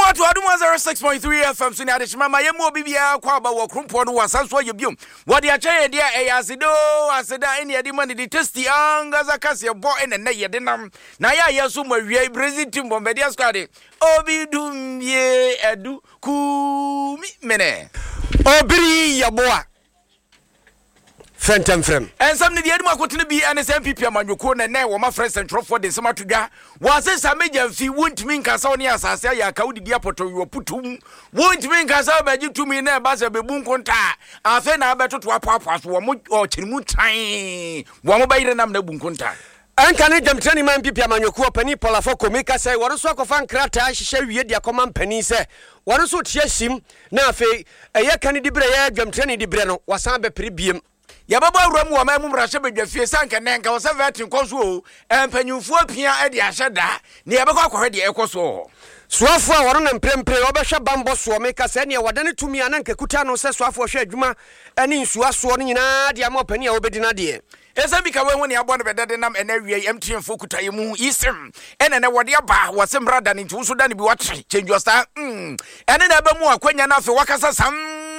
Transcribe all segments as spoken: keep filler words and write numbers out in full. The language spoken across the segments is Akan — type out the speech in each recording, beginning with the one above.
Adum to Adum zero six point three F M so na de shima mayemu bibia kwa ba wo krompo no wasanso yebiom wo de ache de e asido aseda ene de man de testy angaza kase bo ene na ye de nam na ya yeso mawie Brazil team bombe dia squad obi dum ye edu ku mi mene obiri yaboa Fentem frem. And some of the Edma Cotton be an S M P P Manuko and now my friends and Trophy de Samatuga was this a major fee won't mean Casonia Sasaya Kaudi Diapoto you put whom won't mean Casaba you to me near Baza Beboon Conta. I think I better to a papa or Chimutai. One by the number Bunconta. And can it them man P P Manuko penny Polafoko make us say what a sock of fan crata shall we their command penny say. What a sort yes him now fe a year can it be a jam training de Breno was a premium. Yababa ram wa ma mumra hye bedwafie sanka nenka wo seventeen koso empanyumfo pia e de ahyeda ne yabekwa kwahwe de ekoso soafo a woro na mprempre obehwe bambo so me ka se ne wadane tumi ananka kuta no se soafo hwe adwuma ani nsuaso no nyina de amopani a obedi na de esa bi ka we ho ne abo no bedade nam ena wie M T N fo kuta yemu isem ena ne wode aba wasemra da ne ntu so da ne bi watre change your star mm ena na ba mu akwanya na afi wakasa sam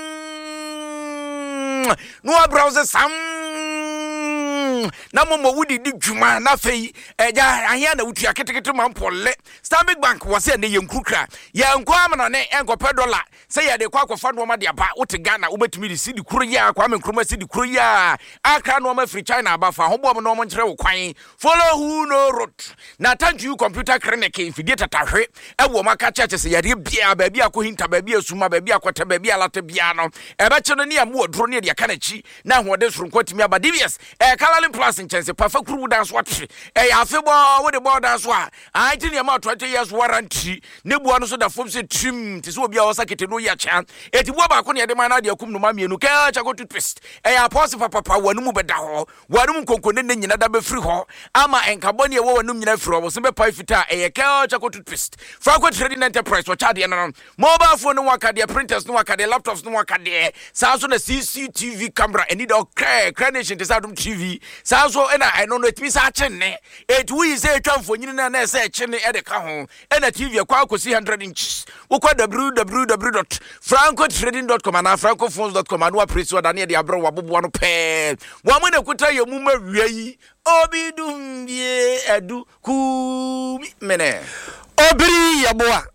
no browser sam na momo wudi di dwuma na fei eja ahia na wutua ketekete mampole Stanbic Bank wase ne yenkukra yenko amana ne enkope dollar say ya de kwa kwafa no ma de aba wote Ghana wobetumi di sidi kuro ya kwa me nkroma sidi kuro ya aka no ma free China aba fa hobo no mo nkyere wo kwan follow who no road na thank you computer clinic infidie tatahwe ewo maka church say ya de bia ba bia ko hinta ba bia suma ba bia kwata ba bia lata bia no ebe che no ne ya mo odro ne de aka na chi na hode soro kwatimi aba D V S e Kalali Plus in chance pafa kuru dance what e afebo we the board dance wa I tell you about twenty years warranty ne bua no so da fom se trim ti so obi a osakete no ya chan e ti bua ba ko ne de man na de akum no ma mienu ka cha go to twist e ya pause papa papa wanu mu beda ho wanu mu konkone ne nyina da be free ho ama enkabo ne wo wanu nyina free ho so be pai fita e ka cha go to twist Franco Trading Enterprise wa cha de no mobile phone no waka de printers no waka de laptops no waka de sa so na C C T V camera and need okay cranation to sadum T V sa so ena I no know it be sa chenne it we say twamfo nyini na na say chenne e de ka ho ena T V kwa akosi one hundred inches wo kwa w w w dot franco trading dot com and francophones dot com and wa press wa dane de abro wa bobo no pe wa mo na kuta yemu ma wiai obi dum bie edu ku mene obiri yaboa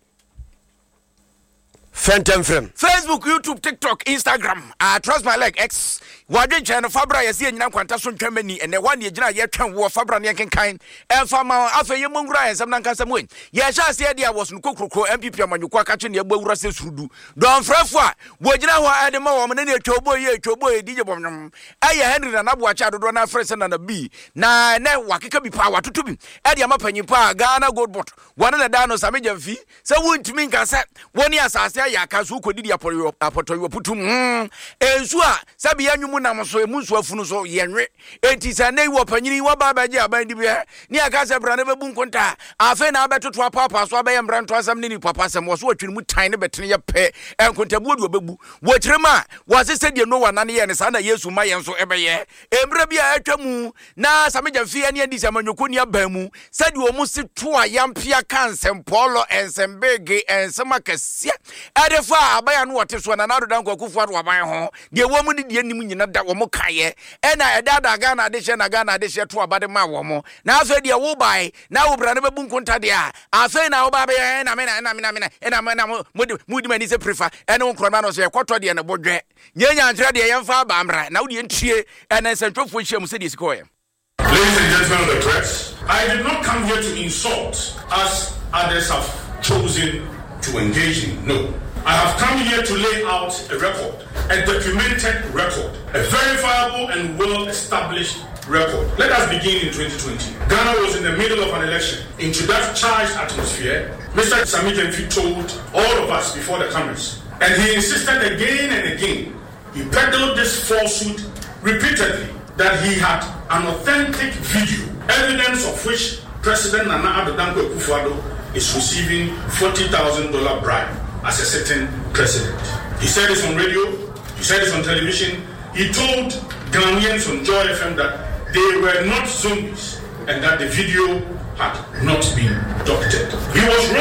Fentem frem Facebook, YouTube, TikTok, Instagram. I uh, trust my leg X. Wadwe channel Fabra yesi nyina kwanta so ntwamani ene wan ye gina ye twan wo Fabra ne kenkan e fama afa ye mongura ensam nan kansa moen ye sha se dia was no kokroko M P P amanyuko akache ne agbawura se surudu don frafo a wo gina ho ade ma wo me ne twobo ye twobo ye dije bomnam aye Henry na nabo acha dodo na frese na na bi na ne wakeka bi pa watoto bi e dia mapanyi pa Ghana Gold Bot wana na da no sameja fi se wontimi nkansa woni asase ya kaso kodidi apoyo apotoyo putum mm ensu a sabi yanwum na so emunsu afunu so yenwe enti sa nei wo panyini wo baba je abandi bia ni aka se bra na bebu nkonta afa na abetoto apapa so abaye mbranto asam ni papa sam wo so atwini mu tan ne betene ye pe enkontabu odu obebu wo kirema wo se se de no wana ne ye ne sa na Yesu ma ye so ebeye embra bia atwamu na sameja fie ne adi samanyoko ni abamu sadi wo mu se to ayampia kansem polo ensembege ensema kase adefa abaya no wote so na na dodan kwakufu ado aban ho de wo mu ni de nim nyina da wo mo kaye ena edada Ghana de hye na Ghana de hye to abade ma wo mo na afa de wo bai na wo bra na bebu nkonta de a afa na wo ba be na me na me na me na ena me na mudi mudi mani se prefer ena wo kroma no so ye kwoto de na bodwe nyenya ntre de ye mfa ba amra na wo de ntie ena sentwofo hye mu se de sikoye. Ladies and gentlemen of the press, I did not come here to insult as others have chosen to engage in. No. I have come here to lay out a record, a documented record, a verifiable and well-established record. Let us begin in twenty twenty. Ghana was in the middle of an election. Into that charged atmosphere, Mister Sami Gyamfi told all of us before the cameras, and he insisted again and again, he peddled this falsehood repeatedly, that he had an authentic video, evidence of which President Nana Addo Dankwa Akufo-Addo is receiving forty thousand dollars bribe as a certain president. He said this on radio, he said this on television, he told Ghanaians on Joy F M that they were not zombies and that the video had not been doctored. He was wrong.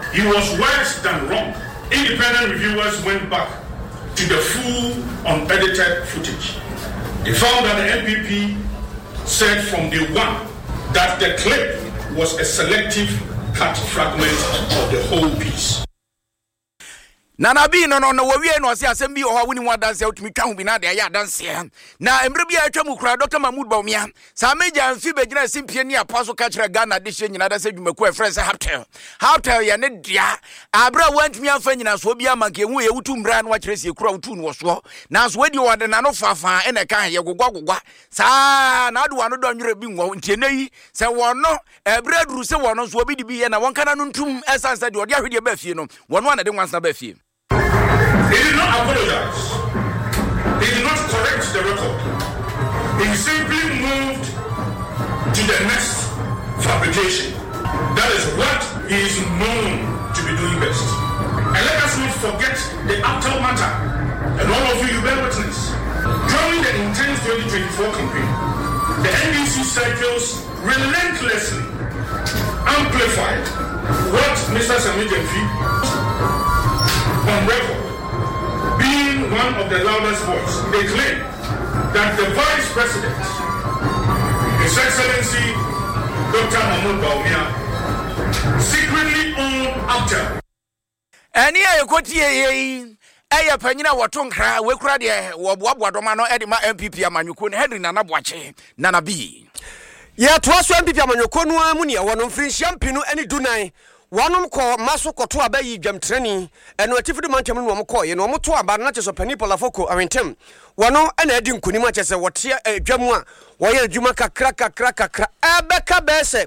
he was worse than wrong. Independent reviewers went back to the full unedited footage. They found that the N P P said from day one that the clip was a selective cut fragment of the whole piece. Nana bi no no no we no se asem bi o ha woni mu adanse utumi twa ho bi na de ya adanse na emre bi atwa mu kura Doctor Mahmoud Bawumia sa meja amfi begina simpie ni apaso ka kire Ghana de hye nyina da se dwumaku e frɛ se Haptel Haptel ye ne dia abra wantumi afa nyina so bi amanke hu ye wutu mra na wa kire se kura wutu no so na so wadi wo de na no fafa e na ka ye gogwa gogwa sa na adu wano do nwere bi nwo ntie nayi se wono ebra duru se wono so bi di bi ye na won kana no ntum esansa de odi ahwede ba fie no wono na de nwansa ba fie. He did not apologize. He did not correct the record. He simply moved to the next fabrication. That is what he is known to be doing best. And let us not forget the actual matter. And all of you, you bear witness. During the intense twenty twenty-four campaign, the N D C circles relentlessly amplified what Mister Sami Gyamfi on record, being one of the loudest voices, they claim that the Vice President, His Excellency Doctor Mahmoud Bawumia, secretly owned Haptel. And here you go to ye, Aya Penina Watonkra, we cried ye, Wabwadomano, Edima M P P Amanyukun, Henry Nanabuache, Nana B. Yet was M P P Amanyukun, Munia, one of French Champino, any Dunai. One call Maso Kotua Bay Jam training, and what if the Mountain Mokoy, and Omotua, but not just a penny Polafoko, I mean, Tim. One and I didn't Kunimacha say what here a Jamua, why Jumaka cracker cracker crack, Abeka Besse,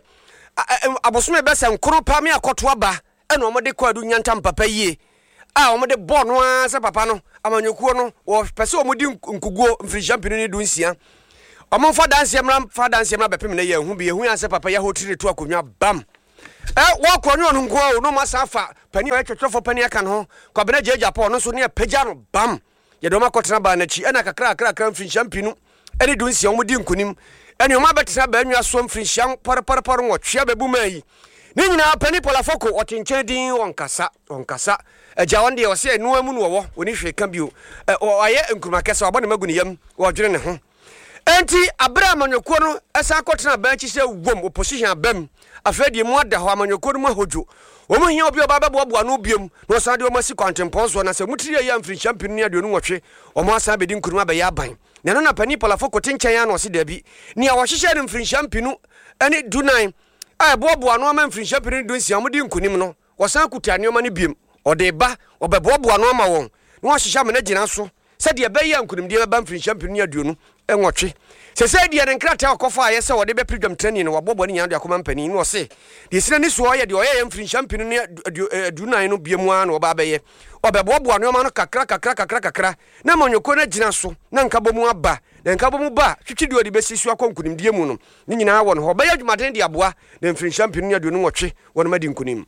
Abosme Bessa and Kuropamia Kotuaba, and Omade Quadunyantam Papa ye. Ah, Omade born was a papano, Amanyukono, or Peso Mudin Kugo, free champion Duncia. Among Fadan Siamram, Fadan Siamra Pemina, who be who answer Papa Yaho to Akunya Bam. Eh walk on you go no masafa pani e twetwe for pani aka no kwabena je Japan no so ne pagya no bam ye do makotena ba na chi ena kakra kakra kan fin champinu ene do nsia omudi nkunim ene oma betena ba anwa so mfin hyan par par par wo twia bebu mai ni nyina pani Polafoko otenchen din wonkasa wonkasa agya wonde wo se enu amu no wo oni hwe ka bio aye nkuruma kese obone maguni yam wo dwere ne ho enti Abraham Anyoko no esa kotena ba chi se wom opposition abam afedi mu ada ho Amanyoko no mahojo omo hia obi oba beboa no biom no san de omasi kwantempon so na se mutiri ya mfiri champion ni aduonu nwotwe omo asa bedi nkuruma ba ya ban na no na pani Polafoko tinchen ya no se dabi ni a wo hyehye ne mfiri champion ene dunan a beboa no ma mfiri champion do nsia omodi nkunim no wo san kuta ne oma ne biom ode ba obeboa no ma won no hyehye me na gina so se de ba ya nkunim de ba mfiri champion ni aduonu enwotwe se se de ne nkrata akofa aye se wode be pridwam training no wabobɔ ne nyande akoma mpani no se de sina ni so ye de oye mfiri champion ne adunan no biemu an no ba ba ye obebobo no ma no kakra kakra kakra kakra na Amanyoko na gina so na nkabomu aba na nkabomu ba twitwidi odi besisu akonkunim die mu no ni nyina wɔ no ho ba ya dwumaden de aboa na mfiri champion ne aduonu nwotwe wɔ no madi nkunim.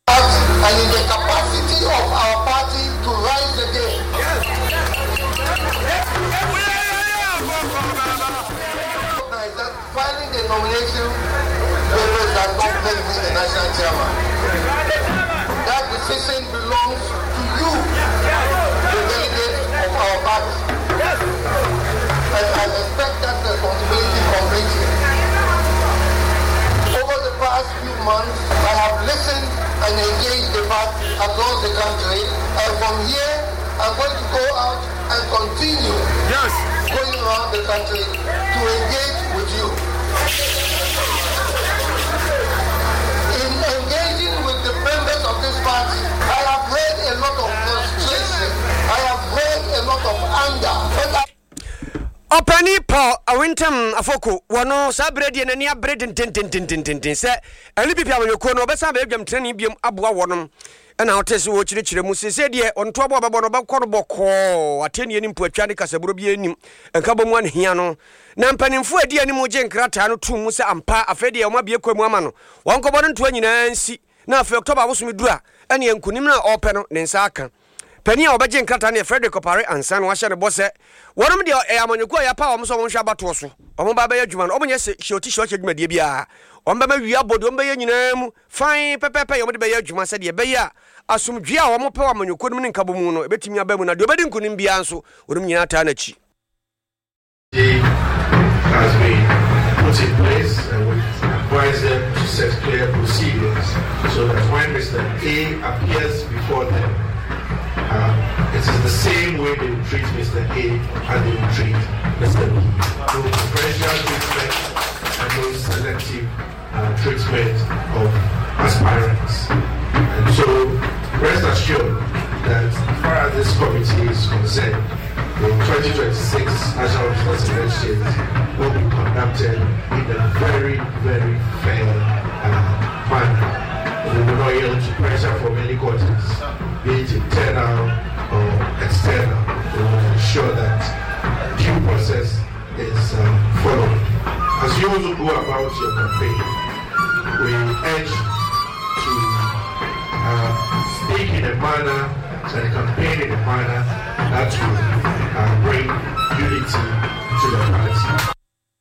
And in the capacity of our party to rise again. Filing the nomination papers that don't make me the national chairman. That decision belongs to you, the delegates of our party. And I expect that responsibility completely. Over the past few months, I have listened and engaged the party across the country, and from here, I'm going to go out and continue yes. going around the country to engage with you. In engaging with the members of this party, I have heard a lot of frustration. I have heard a lot of anger. But I Opani Paul Awintam Afoko wano sabredi na nia bread tin tin tin tin tin se eli pipi Amanyoko no besa be dwam training biem aboa wonom na hotese wo chire chire mu se se de onto abo babo no ba kɔ no bɔkɔ ateni ni mpu atwa de kasaburo bi anim enka bomu an hia no na mpanimfo adi ani mu je nkrata no tum mu se ampa afede o ma bie kwamu ama no wonko bɔ no nto anyina nsi na afi October bosom du a ene enkunim na ɔpɛ no ne nsa aka pani a obaje nkrata na Frederick Opare ansa no ahye ne bose wonom de Amanyoko ya pa omo so won hwa bato so omo ba ba ya dwuma no omo nye se shoti shoti dwuma de bia ombema wia bodo ombeya nyina mu fine pepepe yomde beya adwuma se de beya asomdwe a wo pe wa manyokonu ne nkabomu no ebetimi abamu na de obedi nkunim bia nso worum nyina ta na chi has been put in place and we advise them to set clear procedures so that when Mister A appears before them, uh, it is the same way they will treat Mister A and they will treat Mister B. No preferential treatment and no selective uh, treatment of aspirants. And so rest assured that as far as this committee is concerned, the twenty twenty-six National Defense Elections will be conducted in a very, very fair uh, manner. We will not yield to pressure from any quarters, be it internal or external. We will ensure that due process is uh, followed. As you also go about your campaign, we urge to uh, speak in a manner and campaign in a manner that will uh, bring unity to the party.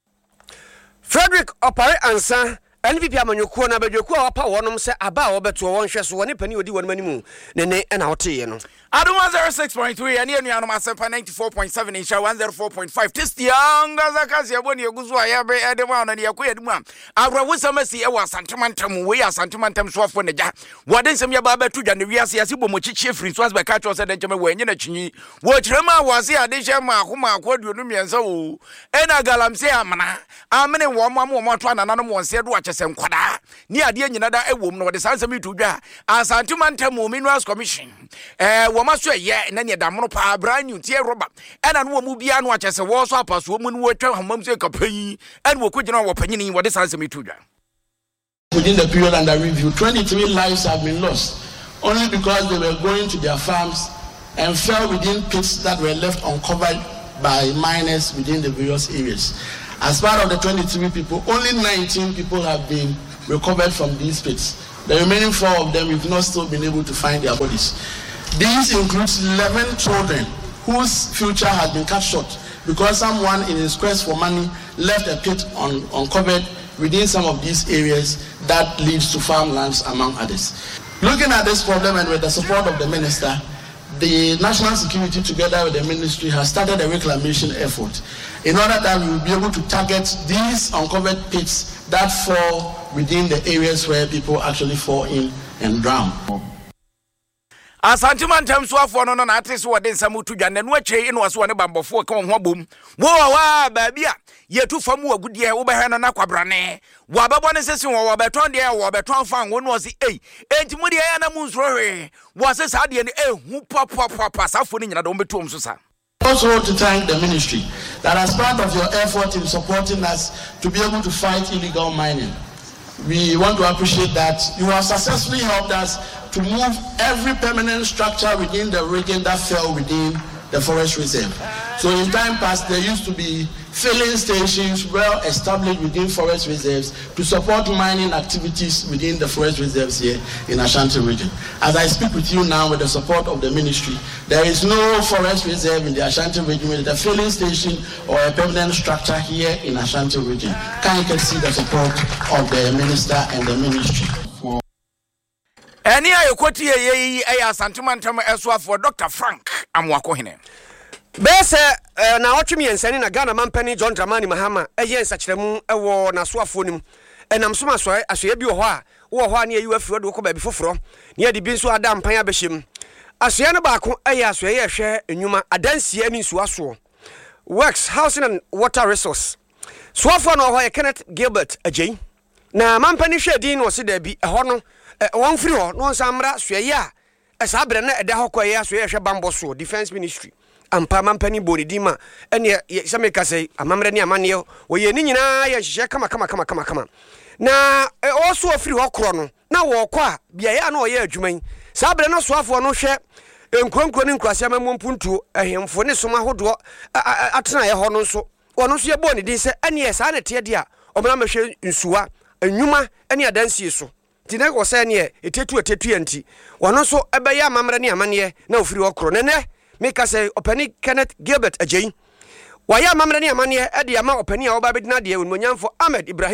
Frederick Opare Ansa N P P amanyoko na badwako a wapa wonom se aba a wobeto won hwe so woni pani odi wonum animu ne ne na wote ye no Adom one oh six point three and enu anom asempa ninety-four point seven in Sha one oh four point five Tistianga zakasi aboni eguzu ayabe edema na ne yakoye dum a agro wosamasi e wa santemantam we asantemantam so afo ne ja wode nsem ya ba betu dwa ne wiase yase bomochichi free so as be ka cho se de ncheme we enye na chinyi wo kirema wase ade hye ma akoma akodu no miensa o ena galamse amana amene wo mo mo mo to anana mo wonse do achese nkwada ni ade nyina da ewom no wode sansem itu dwa asantemantam minerals commission eh maso ye na ne damono pa brand new tie roba ena no mu bia no achese wo so apaso mu no atwa homam se kapanyi ena wo kugina wo panyini wo de sansem itudwa. Within the period under review, twenty-three lives have been lost only because they were going to their farms and fell within pits that were left uncovered by miners within the various areas. As part of the twenty-three people, only nineteen people have been recovered from these pits. The remaining four of them have not still been able to find their bodies. These includes eleven children whose future has been cut short because someone in his quest for money left a pit un- uncovered within some of these areas that leads to farmlands, among others. Looking at this problem and with the support of the minister, the National Security together with the ministry has started a reclamation effort in order that we will be able to target these uncovered pits that fall within the areas where people actually fall in and drown. Asantemantam so afo no no na ate so wode nsam tu dwane no ache ino aso ne bambofo ka ho abom wo wa ba bia yetu famu agudie wo behwe no na kwabrane wo ababo ne sese wo beton de wo beton fan wo no si ei enti mu de ya na mu nsro hwe wo se sa de ne ehu papa papa safo ni nyina do betom so sa. Also want to thank the ministry that as part of your effort in supporting us to be able to fight illegal mining. We want to appreciate that you have successfully helped us to move every permanent structure within the region that fell within the forest reserve. So in time past, there used to be filling stations well established within forest reserves to support mining activities within the forest reserves here in Ashanti region. As I speak with you now with the support of the ministry, there is no forest reserve in the Ashanti region with a filling station or a permanent structure here in Ashanti region. Can you see the support of the minister and the ministry? Eni ayokoti ye ye asantemantam eso afo Doctor Frank Amwako hene. Bese na otwemi ensani na Ghana mampani John Dramani Mahama eye nsakiremu ewo na soafo nim enam so maso asoye bi wo ho a wo ho a ne ayi afiro de wo ko ba bi foforo ne ade bi nso ada mpan abehiem asoye no baako eye asoye ye hwe enwuma adansie ani nso aso Works Housing and Water Resource soafo no ho ye Kenneth Gilbert Ajay na mampani hwe din no se da bi eho no won firi ho no nsamra soye a esa bre na eda hokoye asoye hwe bambo so Defense Ministry ampa mampani boni dima ene same kase amamre ni amane wo ye ni nyina ye hye kama kama kama kama kama na o so ofiri ho kro no na wo kɔ a bia ya na o ye adwuman sa bre na so afo no hwɛ enkuankua ni nkuase amammo mpuntuo ehemfo ne soma hodo atena ye ho no nso ono nso ye boni din sɛ ene ye sa na te de a omna mahwɛ nsuwa anwuma ene adansie so tine ko sɛ ne etetu etetu anti ono nso ebɛya amamre ni amane na ofiri ho kro ne ne Mika say openi Kenneth Gilbert Ajay. Waya mamre ni amane e de ama openi a oba bedina de unmonyamfo Ahmed Ibrahim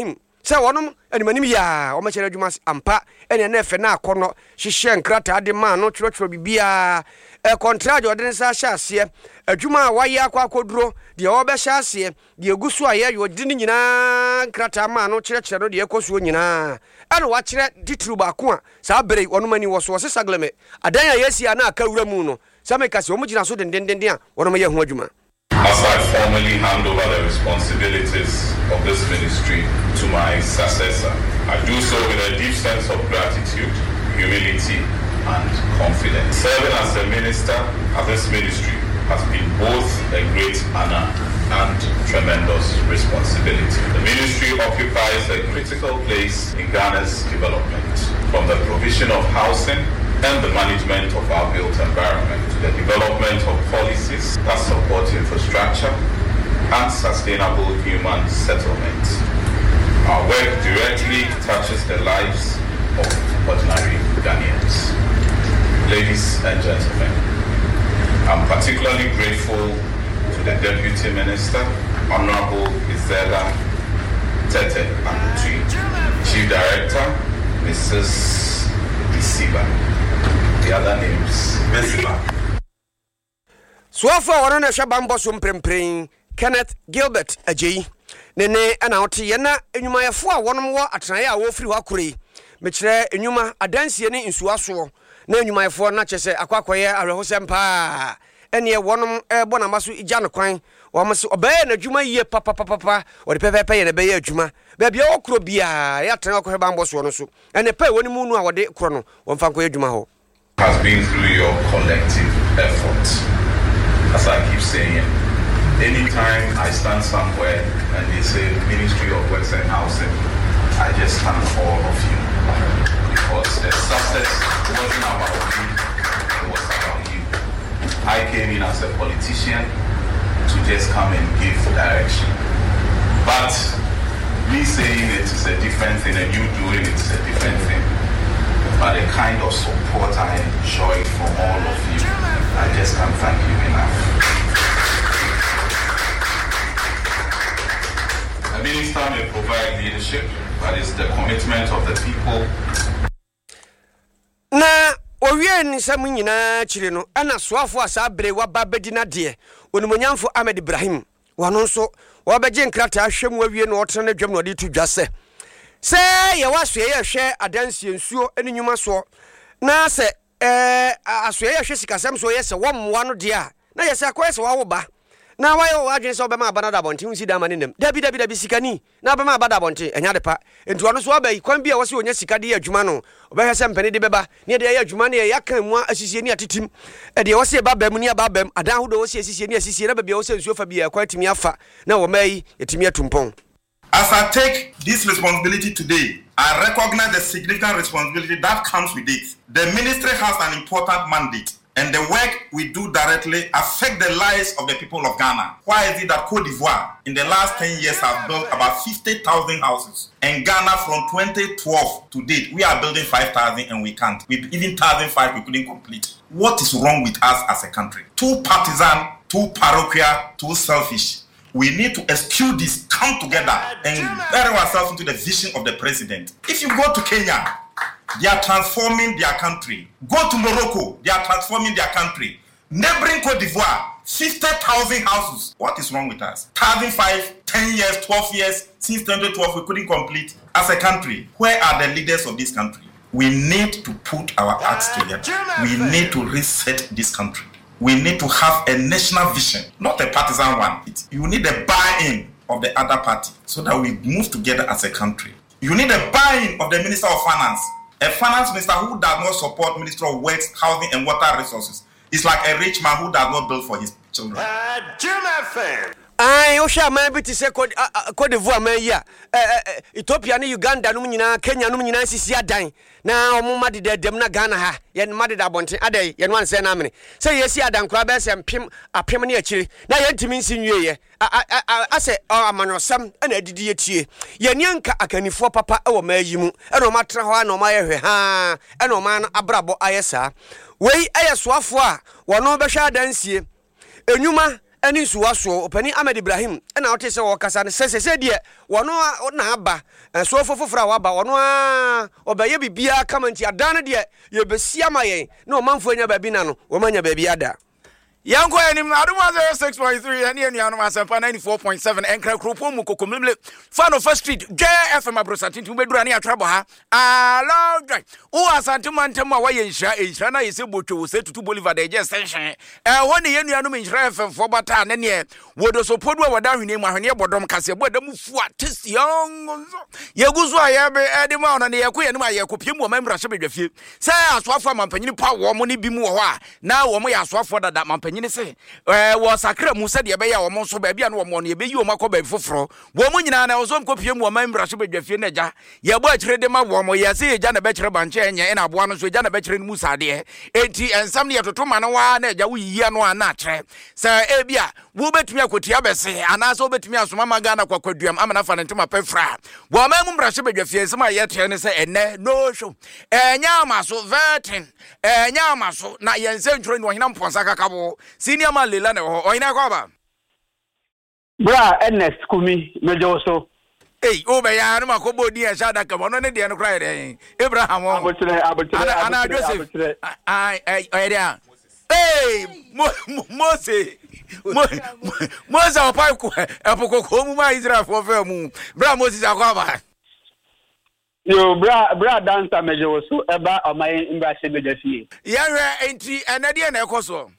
sɛ wɔnom animanim ya wɔn kyerɛ adwuma ampa ɛne na ɛfɛ na akɔnɔ hyehyɛ nkrataa de ma no twerɛtwerɛ bibia ɛ contract ɔde nsa hyɛ aseɛ adwuma a wayɛ akɔ akɔduro deɛ wɔbɛhyɛ aseɛ deɛ egu so a yɛ yɔde ne nyinaa nkrataa ma no kyerɛkyerɛ no deɛ ɛkɔ so nyinaa ɛna wakyerɛ titiri baako a saa bere wɔnom ani wɔ so wɔse sagleme adan a yɛsi a na aka wura mu no sɛ meka sɛ wɔn gyina so dendenden a wɔnom yɛ ho adwuma. As I formally hand over the responsibilities of this ministry to my successor, I do so with a deep sense of gratitude, humility, and confidence. Serving as a minister at this ministry has been both a great honor and tremendous responsibility. The ministry occupies a critical place in Ghana's development, from the provision of housing and the management of our built environment to the development of policies that support infrastructure and sustainable human settlement. Our work directly touches the lives of ordinary Ghanaians. Ladies and gentlemen, I'm particularly grateful to the Deputy Minister, Honorable Izela Tete Akutui, Chief Director, Missus Isiba. The other names, Mesiba. So far, one of the Shabambo Sumprempring, Kenneth Gilbert Aji, Nene and Autiana, and you may four one more at Naya Wofri Wakuri, Mitre, and you ma a dance in Suaso, no, you might for Natchez, Aquaquaya, Arahosempa, and ye one Bonamasu Ijanaquine, or must obey a Juma ye papa papa, or the Pepe and a Bay Juma, baby Okrobia, Yatanako Bambos Wonosu, and a pay one moon our day chrono, one Fanko Jumaho. Has been through your collective effort. As I keep saying, anytime I stand somewhere and they say Ministry of Works and Housing, I just thank all of you. Because the success wasn't about me, it was about you. I came in as a politician to just come and give direction. But me saying it is a different thing and you doing it is a different thing. But the kind of support I enjoy from all of you, I just can't thank you enough. The minister may provide leadership, but it's the commitment of the people. Na owie ni samu nyina chire no ana soafo asa bre wa babedi na de onimonyamfo Ahmed Ibrahim wano nso wabegye nkrata ahwem wawie no otre na dwam no de to dwase se ye waso ye hwe adansie nsuo eni nyuma so na se eh aso ye hwe sikasem so ye se womwa no de a na ye se akoye se wawo ba na wayo wadwen se obema abanada bonte unsi dama nenem dabi dabi dabi sikani na obema abada bonte enya de pa enti wono so abai kwan bia wose onya sika de adwuma no obehwe se mpene de beba ne de ya adwuma ne ya kan mu asisie ni atitim e de wose ba bam ni aba bam adan ho de wose asisie ni asisie na bia wose nsuo fa bia kwa timi afa na wo mai yetimi atumpon. As I take this responsibility today, I recognize the significant responsibility that comes with it. The ministry has an important mandate, and the work we do directly affect the lives of the people of Ghana. Why is it that Cote d'Ivoire in the last ten years have built about fifty thousand houses, and Ghana from twenty twelve to date, we are building five thousand and we can't. We even one thousand five we couldn't complete. What is wrong with us as a country? Too partisan, too parochial, too selfish. We need to eschew this, come together and bury ourselves into the vision of the president. If you go to Kenya, they are transforming their country. Go to Morocco, they are transforming their country. Neighboring Cote d'Ivoire, fifty thousand houses. What is wrong with us? one thousand five, ten years, twelve years, since twenty twelve we couldn't complete as a country. Where are the leaders of this country? We need to put our acts together. We need to reset this country. We need to have a national vision, not a partisan one. You need a buy-in of the other party so that we move together as a country. You need a buy-in of the Minister of Finance. A finance minister who does not support Minister of Works, Housing and Water Resources is like a rich man who does not build for his children. Ai osha man bi ti se Cote d'Ivoire man ya Ethiopia ni Uganda no nyina Kenya no nyina sisi adan na omo ma de dem na Ghana ha ye ma de da bonten adai ye no anse na amene se yesi adan kura be se mpem apem ne akiri na ye ntimi nsi nwie ye ase amanosam na adidi etie ye nyanka akanifo papa e wo ma yi mu e no ma tra ho na ma ye hwe ha e no ma abrabo ayesa wei ayesoafo a wono be hwa adansie enwuma ani nsuwaso opani Ahmed Ibrahim na wote sɛ wɔkasa ne sɛ sɛ deɛ wɔno na aba so fofoforo a waba wɔno a ɔbɛyɛ bibia kama nti adan deɛ yɛbɛsia ma yɛn na ɔmanfo anya baabi na no wɔmanya baabi ada Yanko enim aduma zero six point three ene enuanu asempa ninety-four point seven enkra kropo mu kokomlemle fan of first street J F M abrosati ntu bedura ne atwabo ha alo dwan wo asante mantem a waye nhira enhira na yese botwo wo se tutu Bolivar de je extension eh ho ne yenuanu me nhira F M fo bata ne ne wodo so podu a wada hwene mu ahwene bodom kase bo da mu fu atesion yeguzo aye be ede ma ona ne yekoye ne ma yekopie mu o mamra hye bedwafie se asoafo mampanyini pa wo mo ne bi mu wo ha na wo mo ya asoafo dada mampanyini ni se eh wo sakra mu se de be ya wo mo so ba bia no wo mo ne be yi wo makọ ba foforo wo mu nyina na wo so mkopie mu o mamra hye bedwafie na ja ye bo akire de ma wo mo ye se ja na be kire banche enye na aboa no so ja na be kire mu sade enti ensam ne yetotoma no wa na ja wo yi no ana akire se e bia wo betumi akotia bese ana so betumi asoma maga na kwakwaduam amana fa ne ntema pefra wo ma mu mra hye bedwafie nsem a ye tre ne se enne no show enya amaso vertin enya amaso na yense ntro ni ohina mponsa kakabo senior man lela ne ho oyina kwa ba bra Ernest Kumi mejo so eh o be ya no makobo di e sha da kabo no ne de no cry de Abraham o abotre abotre ana Joseph ai ai ai dia eh Mose Mose o pai ko apokoko mu ma Israel fo fe mu bra Moses akwa ba yo bra bra dancer mejo so eba o mai mbra se bedafie ya hwe enti enade na ekoso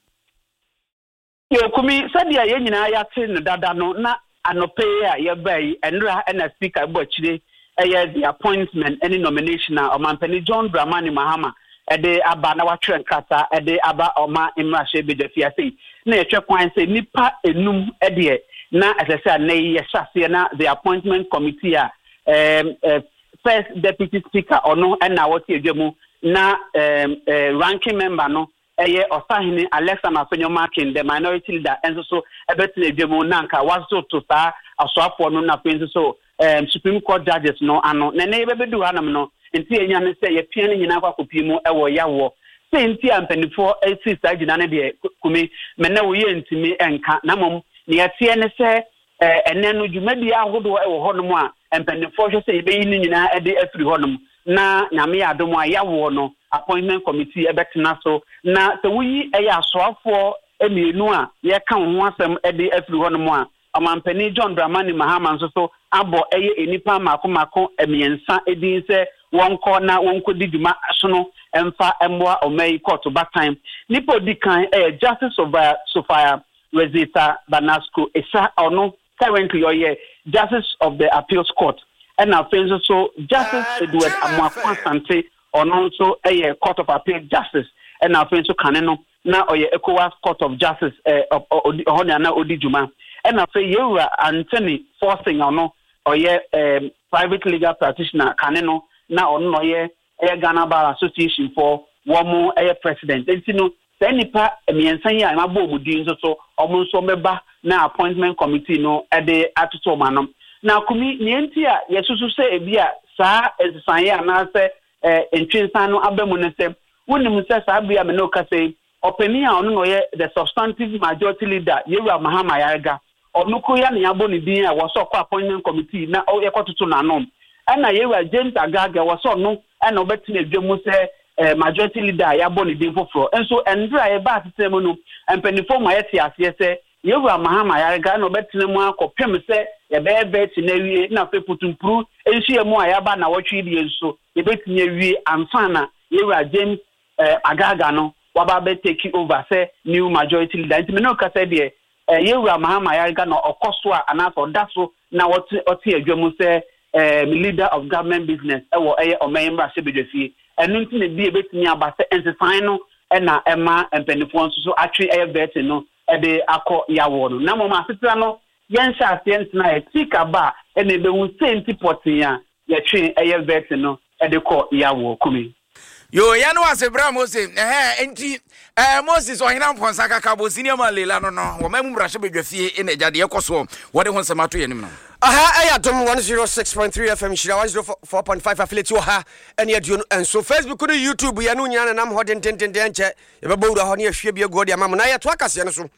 Yo Kumi sadia ye nyina ya te no dada no na anope a ye bai enra na speaker bo chire eye the appointment any nomination o mampani John Dramani Mahama e de aba na watwe nkata e de aba oma imra hye bedafia sei na ye twe kwan sei nipa enum e de na asese na ye hyase na the appointment committee a um, uh, first deputy speaker ono na wote edwemu na um, uh, ranking member no eye Osahini Alexa Mafenyo Markin the minority leader enso so ebetine dwemu nanka waso to sa asoafo no na penso so um, Supreme Court judges no ano na na yebedu hanam no enti enya ne se ye pia ne nyina kwakopie mu ewo yawo se enti ampanifo esi sa gina ne de Kumi me na wo ye ntimi enka na mom ne yatie ne se ene no dwumadi ahodo ewo honom a ampanifo hwe se yebeyi ne nyina ede afiri honom na nyame adom a yawo no appointment committee ebetena so na se wuyi eya asoafo emienu a ye ka ho asem ede afiri ho no mo a amampani John Dramani Mahama nso so abo eye enipa mako mako emiensa edin se wonko na wonko diduma asono emfa emwa omai court back time nipo dikan eh Justice Sophia Sophia Rezita Banasco esa ono currently oye Justice of the Appeals Court and now friends so Justice Edward Amwakwa Asante ono nso eye Court of Appeal Justice and now friends so kaneno na oye ECOWAS Court of Justice eh ohona na odijuma and now say you Anthony forcing ono oye um, private legal practitioner kaneno na ono oye eye Ghana Bar Association for womo eye president enti no say nipa emiensan ya mabo omudi nso so omo nso meba na appointment committee no e de atoto manom na Kumi nienti a yesusu se ebia saa esan ya na se eh entwensan no abamu ne se wonim se saa bia me no ka sei opani a ono no ye the substantive majority leader Yewura Mahama Yarega ono ko ya ne yabo ne din a wo so kwa appointment committee na o ye kototo na nom ana Yewura James Agaga wo so no ana obetine dwemu se eh majority leader yabo ne din foforo enso endra ye ba atemu no empanifo ma yete ase se Yewura Mahama Yarega na obetine mu akopem se ye be be ti na wie na fe putumpuru enhie mu a yaba na wotwe die nso ye betinye wie amfana Yewura James eh, Agaga no waba be take over say new majority leader nti me no ka say de eh, Yewura Mahama Yarega no okoso a anaso daso na wote oti adwamu say eh, leader of government business ewo eye omemra sebedefie enu nti ne bi ebetini abase ensesan no na ema empenifo nso so atwe eye bet no e de akọ yawo no na mo ma setira no yensha asent na e tika ba e na be hu senti potin ya ye twe eye bet no e de kọ yawo Kumi yo ya no ase bra Moses eh enti eh Moses ohina mponsa kakabo senior man lela no no wo mamu brahye bedwafie e na jade yekoso wo de ho nsamato yenim no aha ayatom one oh six point three F M shira one oh four point five affiliate wo ha ene aduo and so Facebook no YouTube ya no nyana nam ho den den den den che ye bebo wura ho ne ahwe bia go de amam na ye to akase no so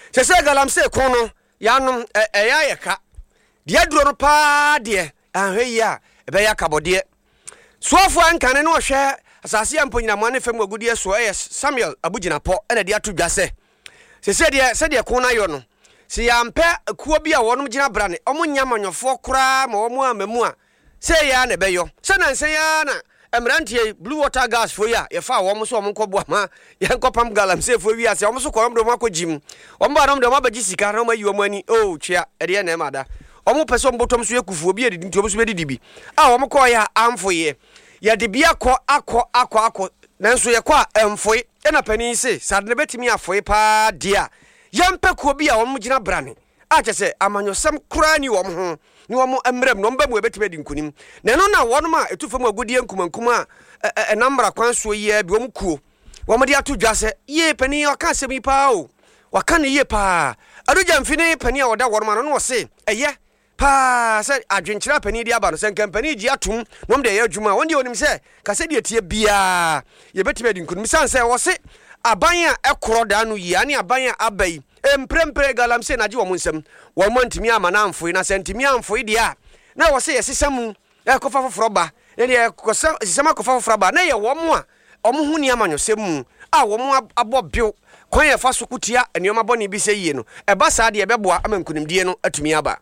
se se galamsey kon no yanom eya yeka de aduro no pa de ahwe yi a ebe ya kabode soafo ankane no hwe asase amponyina mo ne fam agudie so eh Samuel Abugina po ene de ato dwase se se de se de kon na yo no se ya mpe akuo bi a wonom gina brane omo nyamanyofo kura ma omo amamu a se ya ne beyo se na nse ya na emrantie blue water gas fo ya ye fa wo so omo nkobo ma ye nkopam galamsey fo wi ase omo so korom do makogim omo ba nom do mabagi sika na mayi omo ani oh twia e de na emada omo pese omo botom so yakufu obi edidi nti omo so bedidi bi a omo ko ya amfo ye ye de bia ko akọ akọ akọ nanso ye ko a emfo e na pani se sade ne betimi afo pa dia yampe ko bi a omo gina brane a chese amanyosem kura ni omo ho ni omo emrem no mba mu ebetime di nkunim na no na wono ma etufam agudie nkumankuma e namra kwanso ye bi omo kuo womo de ato dwase ye pani o ka semi pa o waka ne ye pa adoja mfini pani a oda wono ma no no se eye pa se adwenkyira pani di aba no se kampani gi atum nom de ye adwuma won de onim se ka se de tie bia ye betime di nkunim san se wo se aban a ekoro da no yi ani aban a abai emprempre galamsey na ji wo nsem wo montimi ama na amfo na sentimi amfo de a na wo se yesesam e kofa foforo ba ne de kosa sesam kofa foforo ba na ye wo mo a omo hu ni amanyosem a wo mo abobio kwan ye fa so kutia enioma boni bi se yie no e ba sa de e beboa amankunimdie no atumi aba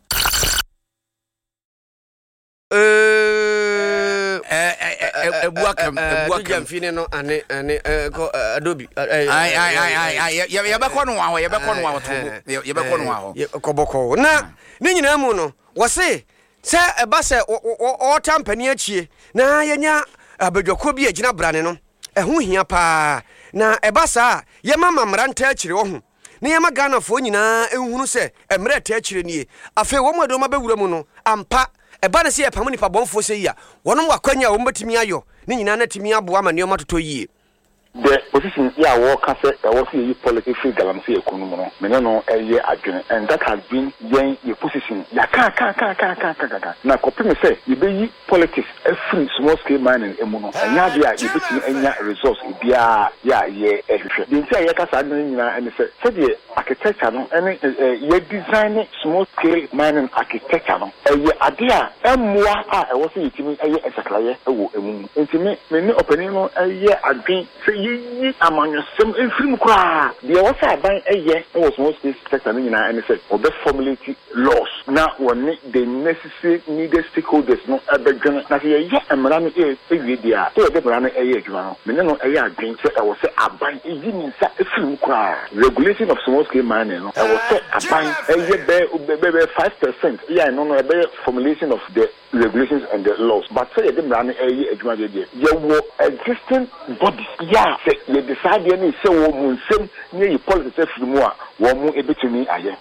eh ebuakam ebuakam fine no ane ane adobe ai ai ai ai ye be ko no wa ho ye be ko no wa ho ye be ko no wa ho koboko na ni nyina mu no wo se se eba se o tampani achie na yenya abadwako bi agina brane no eho hia pa na eba sa ye mama mranta achire wo ho na ye magana fo nyina ehunu se emre ta achire nie afi wo modo ma bewura mu no ampa eba na se ye pam nipa bonfo se yi a wono wakwanya wo mbetimi ayo ni nyina na timi abo ama ne o matoto yie the position ya wo ka se e wo se yi politics free galamsey economy no me no eye adwene and that has been yen your position ya ka ka ka ka ka ka na ko peme se you be yi politics a free small scale mining emu no anya dia you betimi anya resource bia ya ye ehwehwe the ntia ye ka sa no nyina ene se se de architecture no ene ye design small scale mining architecture no eye ade a emmoa a e wo se yitimi eye esaklaye ewo emu ntimi me ne opani no eye adwen se yi amanyosem enfrim kra de wo sa ban eye e wo small scale sector no nyina ene se obe formulate laws na woni the necessary needed stakeholders no abedwen na se ye emra no e ewie dia so de bra no eye adwuma no me no eye adwen se e wo se aban eyi ni sa efrim kra regulation of small scale mining no e wo se aban eye be be five percent yeah no no be formulation of the regulations and the laws but say the bra no eye adwuma de de ye wo existing bodies yeah say ye decide any say wo munsem ne yi politics afrimu a wo mu ebetumi aye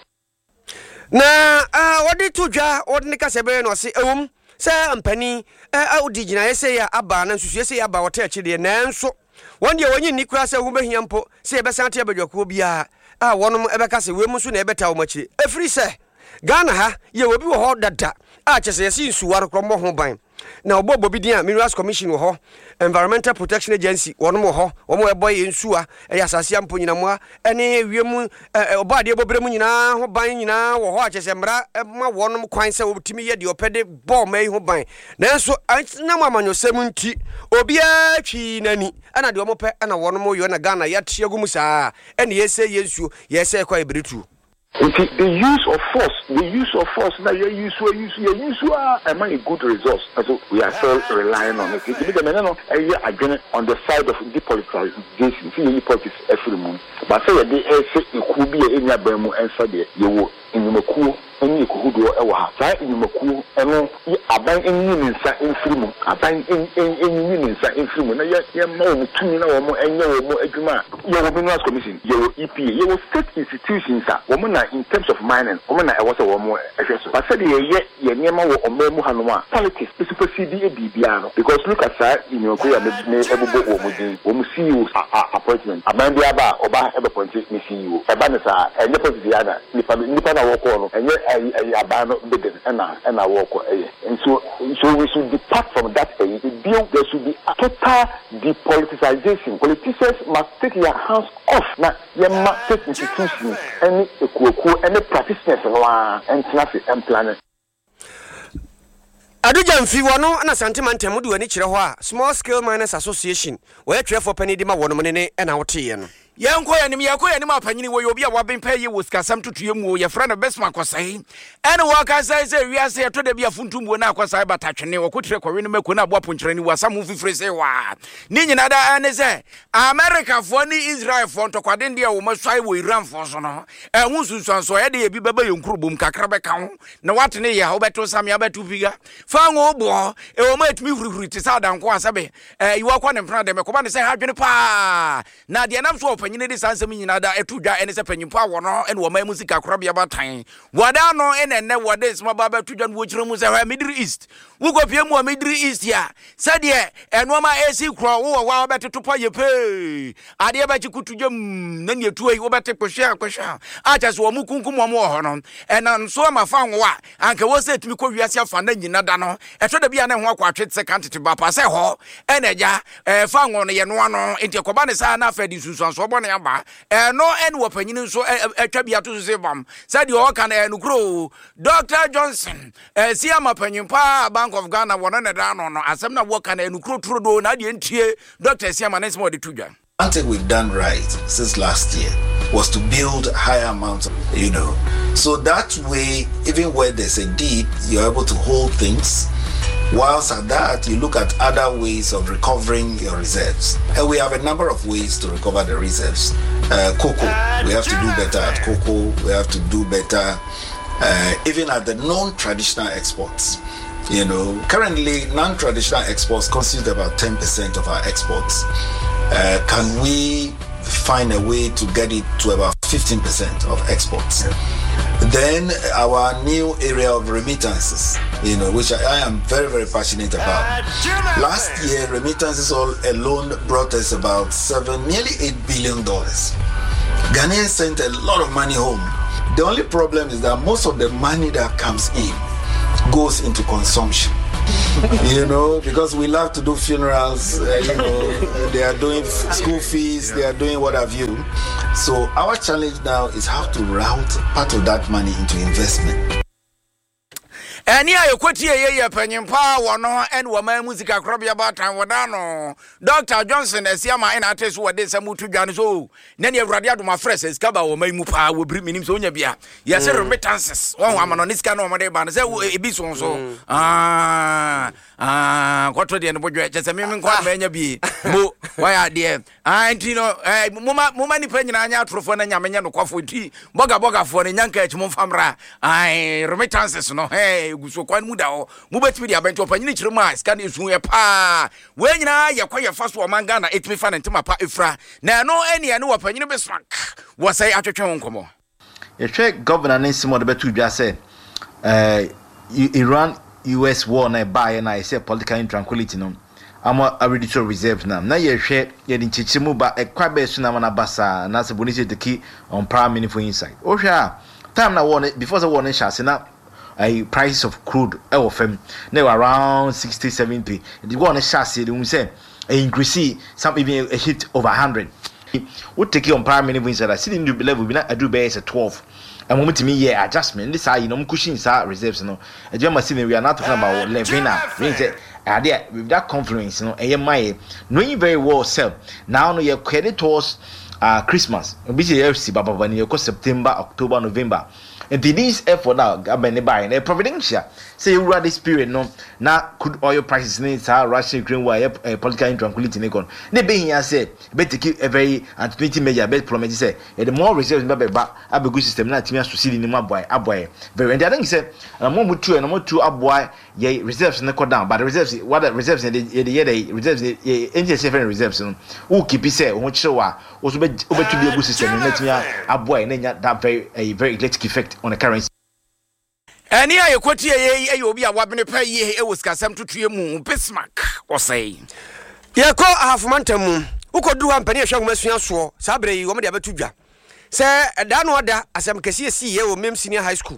na ah wodi tudwa wodi ne kasebe no se ewum se ampani eh odi gina yese ya aba na nsusu yese ya aba wota akide na nso won de wonyi ni kura se wo behia mpo se ebesante abadwako bia ah wonom ebeka se we mu so na ebeta wo makire efri se Ghana ha ye wobi wo ho dada a chese yesi nsuwaro krombo ho ban na obobo bi dia Minerals Commission wo ho Environmental Protection Agency wono mo ho wo mo eboy nsuwa e asase ampo nyina mo ene wiemu obade ebobremu nyina ho ban nyina wo ho a chese mra ma wono kwan se wotimi ye de opede ball mai ho ban nanso na mo amanyosem nti obi a twi nani ana de wo pe ana wono mo yo na Ghana ya tiagum saa ene yese yensuo yese kwa ibretu. The use of force, the use of force, now you use, you use, you use, am I a good resource? So we are still relying on it. Again, on the side of depoliticization, see any politics every month. But say they say it could be any Abramo and Sadia, you will in the cool. Any could do a side in the cool and abang in union in freedom, abang in union in freedom. Yet, you know, two more and no more agreement. Your Minerals Commission, your E P A, your state institutions, woman in terms of mining, woman I was a woman. But said yet, your name or Muhanwa politics, supersede a D B R because look at that in your career, every woman, woman C E O appointment. Amandia Oba ever appointed me C E O. A banner and the other, Nipana walk on and yet. a abano bidden and and I walk away. And so so we should depart from that. There should be a total depoliticization. Politicians must take their hands off. Now you must take institutions any any practitioners and traffic and planet. Aduja mfi wono na santimante mu de wani kire ho a Small Scale Miners Association wo yatwe for pani de ma wono ne na wote no yenko yanim yako yanim apanyini wo obi a waben paye wo skasam tutue mu ye fra na besma kwasai ene wo ka sai sai wiase ye to da bia funtumbu na kwasai batatwene wo kotire kwawe no mako na abo ponkyerani wasam fifire sai wa ni nyina da ane se America fo ni Israel fo ntokwade ndia wo masai wo Iran fo so no ehun sunsuanso ye de ye bi baba ye nkurubum kakra beka ho na watene ye ha obeto sam ya betu piga fa ngo bo e wo ma etumi hurihuri ti sa danko asabe eh yiwa kwa ne mpna de mekoba ne se ha dwene pa na de nam so panyine de sansem nyina da etudwa ene se panyimpo awo no ene wo ma musika korabia batan wada no ene ne wada sma baba tudwa no wokire mu se ha Middle East wo go pie mu Middle East ya se de eno ma AC kro wo wa beteto pa ye pe ade ba chikutudwam na ne etuo yi wo bete kwohwe kwohwe acha so wo mukunkum wo ho no ena nso ma fa nwo a anka wo se tumi ko wiase afa na nyina da no eto da bia na ho akwa twetse kantete ba pa se ho ene ja e fa nwo no ye no ano enti koba ne sa na fa di susuanso bo ne aba e no ene wo panyini nso etwa bia to se bam se de o ka na enu kro Doctor Johnson e si ama panyimpa Bank of Ghana wona ne da no no asem na wo ka na enu kro tro do na de ntie Doctor si ama nesmo de tudwa. One thing we've done right since last year was to build higher amounts, you know. So that way, even where there's a dip, you're able to hold things. Whilst at that, you look at other ways of recovering your reserves. And we have a number of ways to recover the reserves. Uh, cocoa, we have to do better at cocoa. We have to do better uh, even at the non-traditional exports. You know, currently, non-traditional exports constitute about ten percent of our exports. Uh, can we find a way to get it to about fifteen percent of exports? Then our new area of remittances, you know, which I, I am very, very passionate about. Last year, remittances all alone brought us about seven, nearly eight billion dollars. Ghanaians sent a lot of money home. The only problem is that most of the money that comes in goes into consumption. You know, because we love to do funerals, uh, you know, they are doing f- school fees, they are doing what have you. So our challenge now is how to route part of that money into investment. Eni ayo kwoti ye ye panyimpa wono en wo ma musica krobia batan wodano Doctor Johnson esiama ina atesu wode samutu dwane so na ne awurade adoma fresh esika ba wo ma mu pa wo bri minim so onya bia ye se remittances won amano niska no mo de ba no se ebi so so ah ah kwato de no bodwe che se mimi kwa ma nya bi mo why de ah ntino eh muma muma ni panyina anya atrofo na nyamenya no kwafo ti boga boga fo ne nyanka echi mo famra ai remittances no hey guso kwan mu da o mu betimi dia bento panyini kire mu a scan esu ye pa we nyina ye kwa ye faso o manga na etimi fa ntima pa efra na no ene ene wo panyini be smak wo sai atwetwe nkomo ye hwe governor ne simo de betu dwa se eh Iran U S war na buy na say political intranquility no ama already to reserve na na ye hwe ye din chichimu ba ekwa be su na na basa na se bonisi to key on prime meaningful insight o hwe a time na war before the war na sha se na a price of crude oil fam now around sixty seventy the go on a chassis they say increase some even a hit over one hundred we take you on prime minimum inside I see the level we not do base at twelve and moment to me yeah adjustment this are you know cushion sa reserves no and you must see we are not talking about Levina means that there with that confluence you know and my knowing very well self now no your credit towards uh Christmas we see F C baba bani you September October November. And this effort now, government buying a providential. Say you run this period, no. Now, could oil prices needs how Russia, Ukraine, why a political intranquility. Nikon. They be here say, better keep a very and twenty major bet promise. Say, the more reserves, but I be good system. Not to see in my boy, a boy. Very, and I think he said, and more two and more two up boy, ye reserves in the cut down, but the reserves, what the reserves in the year they reserves, the engine seven reserves. Who keep it say, what show was over to be a good system. And let me a boy, and then that very, a very electric effect on the currency. Ani ayo kwoti ye ye obi a wabene pa ye e woskasam tutue mu Bismarck o say ye ko ahafumantam mu ukodu ha mpani ehwa ngomasua so sa bre yi wo me de abetudwa se da no da asem kese si ye wo mem senior high school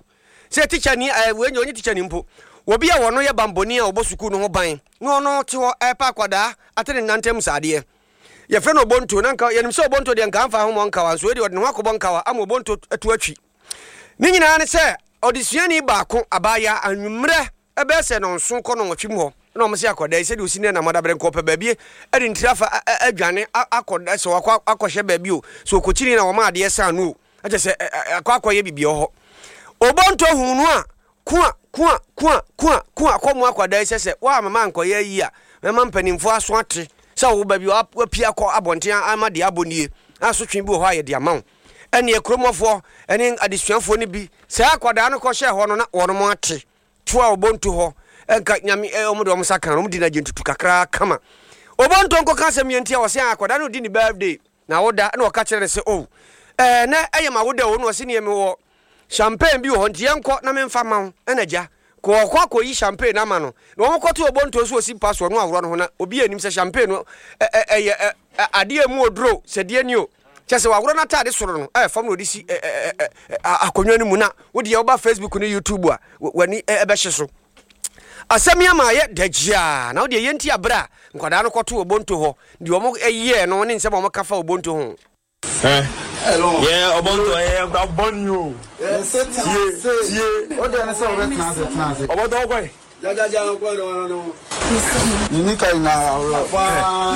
se teacher ni eh we onye teacher ni mpo obi a wono ye bamboni a obo suku no ho ban no no te ho e pa kwada atene nantem sade ye fe no bonto na nka yenim se obonto de nka amfa ho mo nka wa so de odne ho akobon nka wa am obonto atu atwi ni nyina ne se odisuani baako abaya anwumre ebe se no nso ko no nwatwim ho na o mse akoda se de osine na madabre nkopa baabie e de ntrafa adwane akoda se wakwa akohye baabie o so kochiri na wo ma ade sa no aje se akwakoye bibie ho obonto hunu a kwa kwa kwa kwa kwa kwa mu akoda se se wa mama nkoye yi a mama mpanimfo aso ate se wo baabie apia ko abonten amade abonie aso twen bi ho aye de amawo ene ekromofo ene adesuafo ne bi se akoda no ko hye ho no na wono mo ate toa obonto ho enka nyame omodo om saka om di na gentutu kakra kama obonto nko ka sem yentia wo se akoda no di ni birthday na woda na woka kire se oh eh na eyema woda wo no se ne me wo champagne bi ho ntie nko na memfa ma enaja ko kwa ko yi champagne na ma no na wo koto obonto so osi paso no awro no ho na obi anim se champagne no eh eh ade emu odro se de ani o chese wa awro na tade soro no eh fam no disi akonwa ni mu na wo de ye oba Facebook ni YouTube a wani ebe hye so asemi ama ye dajia na wo de yenti abra nkwada no koto obonto ho de omo eye no ne nsem omo kafa obonto ho eh hello yeah obonto eh ga bonyo eh set ye o de na se o bet na set na set obonto ko ja ja ja ko no no ni kai na fa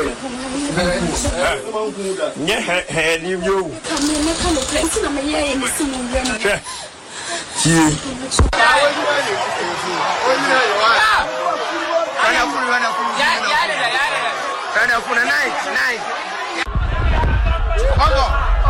nye he ni yo me ka no plenty na me ye ni simu ye Tie. Kana kuna night night. Ogo.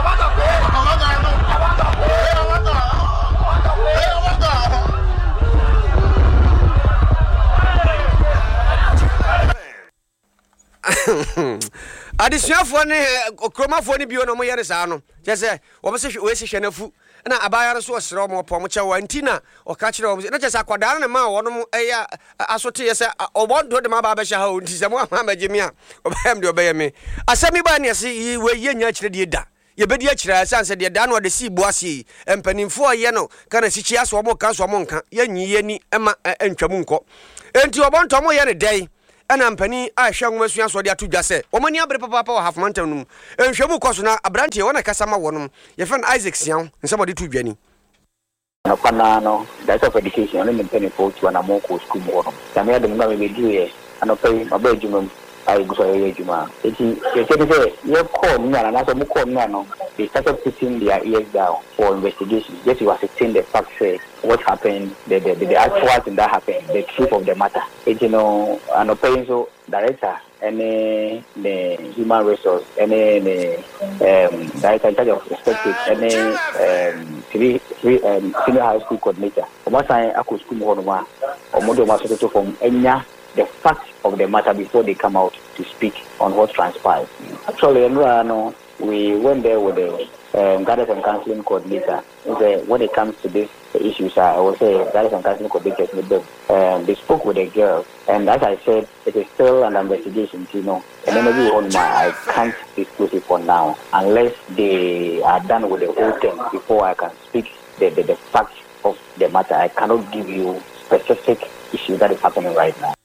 Adisuafo ne kromafo ne bio no mo yere saa no. Jese wo be se we se hwenafu na abaya so osere mo pom che wa ntina o ka kire wo na chesa akwadare ne ma wo no eya asote ye se obondo de ma ba ba sha ha nti se mo ma magimi a obayam de obayame asemi ba ne se we ye nya kire de da ye bedi akire sanse de da no de si bo ase empanimfo ye no kana si chia so mo ka so mo nka ye nyi ye ni ema entwamu nko enti obonto mo ye ne dai ana mpani a hwa nwoma sua so de ato dwase omani abre papa papa half mountain num enhwemu koso na abrante wona kasa ma wonum ye fan Isaac Sian nsemo de to dwani na pana no that of education only mpani for to na mo ko school mo no na me de ngam me di ye anopai maba adwuma ai guso ye adwuma eti ye tete se ye call ni na na so mo call ni no they started putting their ears down for investigation just to ascertain the facts, say what happened, the the, the, the actual thing that happened, the truth of the matter. It, you know, an opinion director, any the human resource, any the um, director in charge of perspective, any um, three, three, um, senior high school coordinator. What I could school more or model master from Enya, the facts of the matter before they come out to speak on what transpired. Actually, I know. We went there with the um, guidance and counseling coordinator. The, when it comes to these issues, I will say guidance and counseling coordinators with them. Um, they spoke with the girls, and as I said, it is still an investigation, you know. And then maybe on my, I can't disclose it for now unless they are done with the whole thing before I can speak the, the, the facts of the matter. I cannot give you specific issue that is happening right now.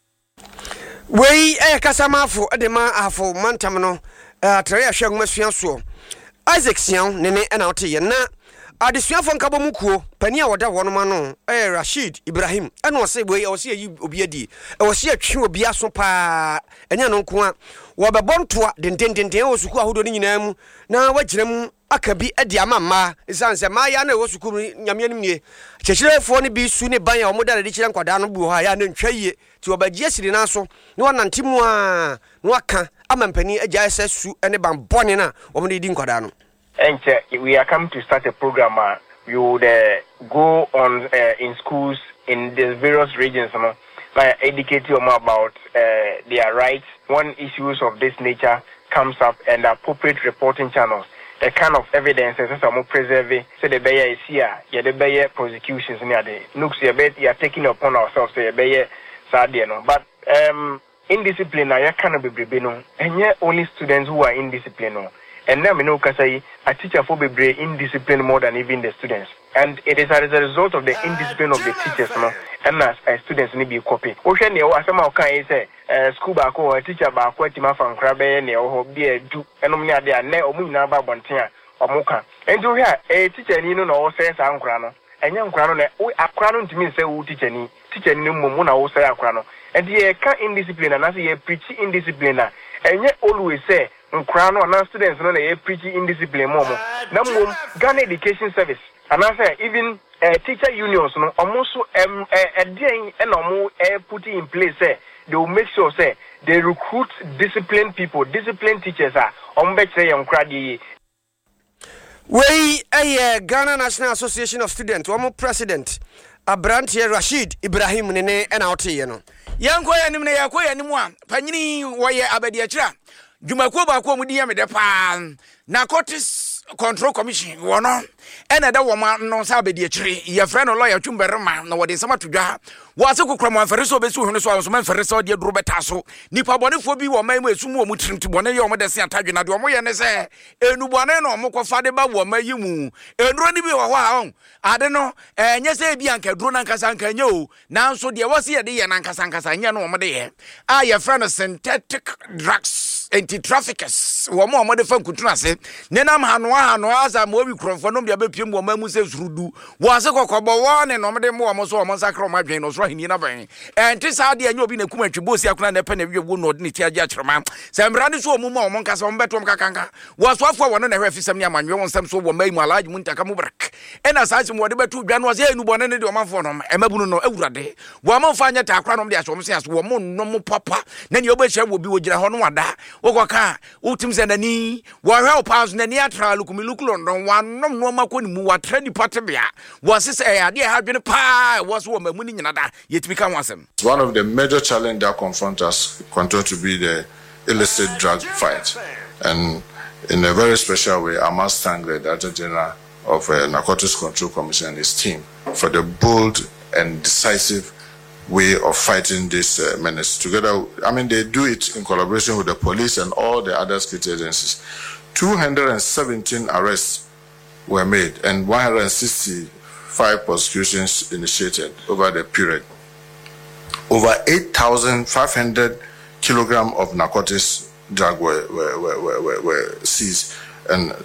We eh kasamafu edema afo mantam no atare ahwe agomasuan so Isaac Sian nene na ote ye na adesuafo nkabo mukuo pani a woda wono ma no eh Rashid Ibrahim ena o se boy o se yi obiadi e o se atwe obi aso pa enya no nko a wo bebontoa dendendenden o suku ahodo ni nyina mu na wagire mu aka bi edi amamma isanse ma ya na wo suku nyame anim nie chechirefo ne bi su ne ban ya omoda de kire nkwada no bu ha ya na ntwaye ti obagie siri na so ne wonante mu a no aka amampani agya ese su ene ban bone na omde di nkwada no. And uh, we are coming to start a program. Uh, we would uh, go on uh, in schools in the various regions, you know, like educate them about uh, their rights. When issues of this nature comes up, and appropriate reporting channels, the kind of evidence that are more preserved. So the Bayer is here, yeah, the Bayer prosecutions near the nooks. You are taking upon ourselves, so the Bayer sad, you know. But um, indiscipline, I cannot be bribino, and yet only students who are indisciplined. And now, you know, say a teacher for be brave indiscipline more than even the students. And it is as a result of the indiscipline of the teachers, no, and as uh, students need be copy. Ocean, you are somehow can say, school back or teacher back, what you from Crabbe, or be a do, and omnia there, ne or muna babontia or mocha. And to hear a teacher, you know, says Ankrano, and young crano, we are crown to me say, who teacher ni, teacher no mumuna or say Akrano. And the can't indiscipline, and as a preachy indiscipline, and yet always say, Crano and students no they preach indiscipline momo. Number Ghana Education Service. And I say even uh, teacher unions no almost um a day and almost uh, put in place say they will make sure say they recruit disciplined people, disciplined teachers are on bet say on cradi. We a Ghana National Association of Students, one more president, Abrantie Rashid Ibrahim Nene and out here no. Yanko ya nimne yako ya nimwa panyini waye abadiachira. Jumakuo ba ko mudi ya me de pa Narcotics Control Commission wono ena da wo ma no sa abedi akire ye frɛ no lawyer Twumberema na wode sama tudwa wase kokram afere so besu hunu so awso man fere so de duro beta so nipa bonefo bi wo man mu esum wo mu trimti bone ye wo mo de se atadwe na de wo ye ne se enu bone no mo kofa de ba wo ma yi mu enuro ni bi wo ho a ade no enye se bi anka duro na nkasa anka nye o nanso de wo se ye de ye na nkasa nkasa nye no wo mo de ye a ye frɛ no synthetic drugs anti-traffickers wo mo mo de fa nkutuna se nenam hano hano asa mo bi kromfo no bia bepiem wo mamu se surudu wo ase kokobo wo ne no mde mo wo so wo sakra ma dwen no so hini na ban enti sa de anya obi na kuma twebo si akuna na pe na wiwo no de ti age akyerema se mra ne so wo mu ma wo nkasa wo betom kakanka wo so afo wo no na hwe fisam ne amanwe wo nsam so wo mai mu alaji mu ntaka mu brak ena sa sim wo de betu dwa no se enu bone ne de o manfo no emabunu no awurade wo manfa anya ta akra no de aso mo se aso wo mo no mo papa na ne obehia wo bi wo gira ho no wada wo koka utim se nani wo hwe o pass nani atra lukumi lukulo no wanom no makoni mu watra ni patebia wo se se ade ha dwene pa wo so wo mamu ni nyina da yetimi ka wasem. One of the major challenges that confront us continue to be the illicit drug fight, and in a very special way I must thank the Director General of the Narcotics Control Commission and his team for the bold and decisive way of fighting this uh, menace. Together, I mean, they do it in collaboration with the police and all the other security agencies. two hundred seventeen arrests were made and one hundred sixty-five prosecutions initiated over the period. Over eight thousand five hundred kilograms of narcotics drug were, were, were, were, were seized, and